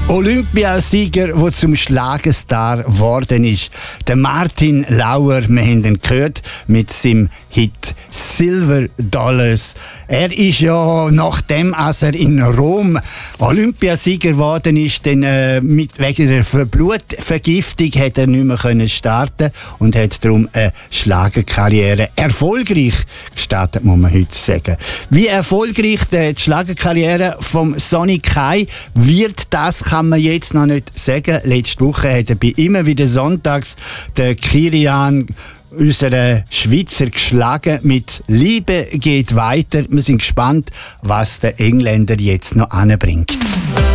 Olympiasieger, der zum Schlagerstar geworden ist. Der Martin Lauer, wir haben ihn gehört mit seinem Hit Silver Dollars. Er ist ja, nachdem als er in Rom Olympiasieger geworden ist, dann, wegen der Blutvergiftung hat er nicht mehr können starten und hat darum eine Schlagerkarriere erfolgreich gestartet, muss man heute sagen. Wie erfolgreich die Schlagerkarriere vom Sonny Kai wird, das kann man jetzt noch nicht sagen. Letzte Woche hat er bei immer wieder sonntags den Kilian, unsere Schweizer, geschlagen mit «Liebe geht weiter». Wir sind gespannt, was der Engländer jetzt noch anbringt.